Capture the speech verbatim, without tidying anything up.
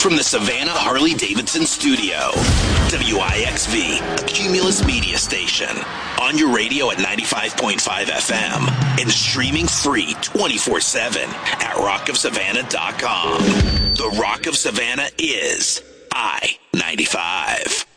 from the Savannah Harley-Davidson studio. W I X V, a Cumulus media station. On your radio at ninety-five point five F M and streaming free twenty-four seven at rock of savannah dot com. The Rock of Savannah is I ninety-five.